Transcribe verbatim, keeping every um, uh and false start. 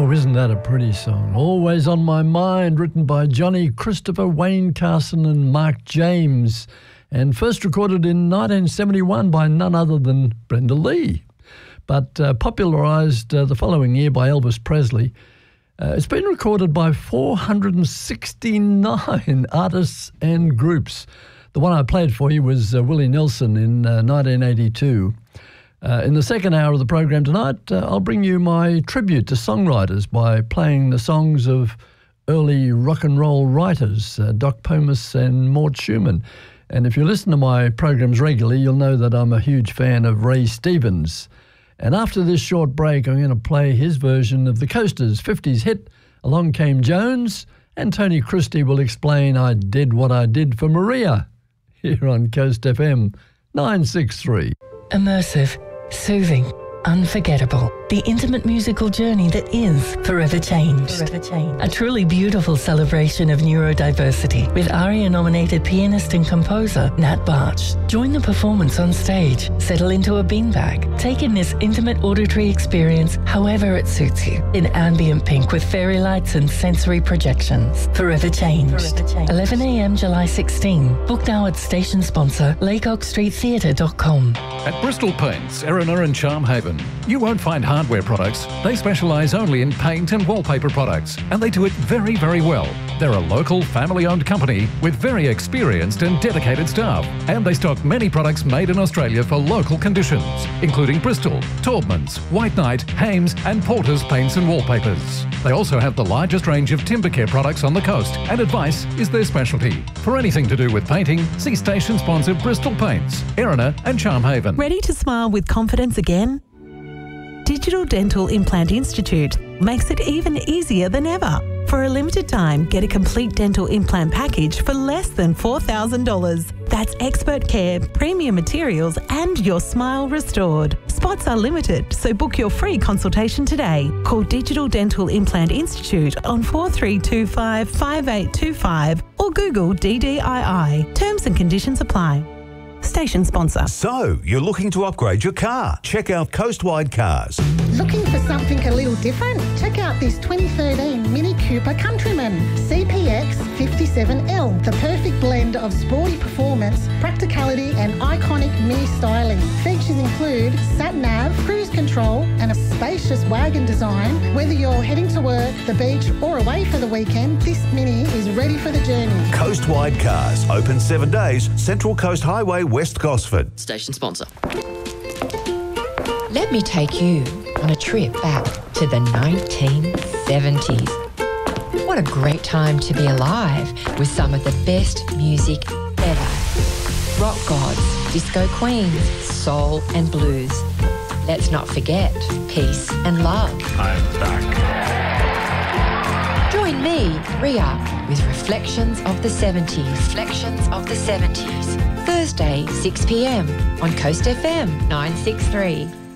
Oh, isn't that a pretty song? Always on My Mind, written by Johnny Christopher, Wayne Carson and Mark James, and first recorded in nineteen seventy-one by none other than Brenda Lee, but uh, popularised uh, the following year by Elvis Presley. Uh, it's been recorded by four hundred sixty-nine artists and groups. The one I played for you was uh, Willie Nelson in uh, nineteen eighty-two. Uh, in the second hour of the program tonight, uh, I'll bring you my tribute to songwriters by playing the songs of early rock and roll writers, uh, Doc Pomus and Mort Schumann. And if you listen to my programs regularly, you'll know that I'm a huge fan of Ray Stevens. And after this short break, I'm going to play his version of the Coasters' fifties hit, Along Came Jones, and Tony Christie will explain I Did What I Did for Maria, here on Coast F M nine sixty-three. Immersive, soothing, unforgettable. The intimate musical journey that is Forever Changed. Forever Changed. A truly beautiful celebration of neurodiversity with ARIA-nominated pianist and composer Nat Barch. Join the performance on stage, settle into a beanbag, take in this intimate auditory experience however it suits you, in ambient pink with fairy lights and sensory projections. Forever Changed. Forever Changed. eleven a m July sixteenth. Book now at station sponsor laycock street theatre dot com. At Bristol Paints, Erina and Charmhaven, you won't find hardware products. They specialise only in paint and wallpaper products, and they do it very, very well. They're a local, family-owned company with very experienced and dedicated staff, and they stock many products made in Australia for local conditions, including Bristol, Taubmans, White Knight, Hames and Porter's paints and wallpapers. They also have the largest range of timber care products on the coast, and advice is their specialty. For anything to do with painting, see station sponsor Bristol Paints, Erina and Charmhaven. Ready to smile with confidence again? Digital Dental Implant Institute makes it even easier than ever. For a limited time, get a complete dental implant package for less than four thousand dollars. That's expert care, premium materials, and your smile restored. Spots are limited, so book your free consultation today. Call Digital Dental Implant Institute on four three two five, five eight two five or Google D D I I. Terms and conditions apply. Station sponsor. So, you're looking to upgrade your car? Check out Coastwide Cars. Looking for something a little different? Check out this twenty thirteen Mini Cooper Countryman C P X fifty-seven L, the perfect blend of sporty performance, practicality and iconic mini styling. Features include sat-nav, cruise control and a spacious wagon design. Whether you're heading to work, the beach or away for the weekend, this Mini is ready for the journey. Coastwide Cars, open seven days, Central Coast Highway, West Gosford. Station sponsor. Let me take you on a trip back to the nineteen seventies. What a great time to be alive with some of the best music ever. Rock gods, disco queens, soul and blues. Let's not forget peace and love. I'm back. Join me, Ria, with Reflections of the seventies. Reflections of the seventies. Thursday, six p m on Coast F M nine sixty-three.